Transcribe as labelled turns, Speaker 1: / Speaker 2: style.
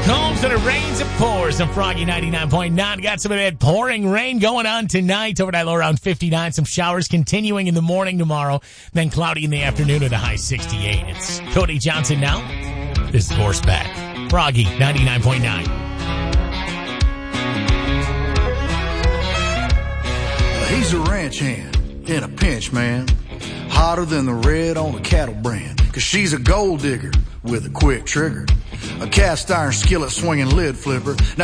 Speaker 1: Combs and it rains and pours on Froggy 99.9. Got some of that pouring rain going on tonight. Overnight low around 59. Some showers continuing in the morning tomorrow. Then cloudy in the afternoon with a high 68. It's Cody Johnson now. This is Horseback. Froggy 99.9.
Speaker 2: He's a ranch hand in a pinch, man. Hotter than the red on a cattle brand. 'Cause she's a gold digger with a quick trigger. A cast iron skillet swinging lid flipper. Now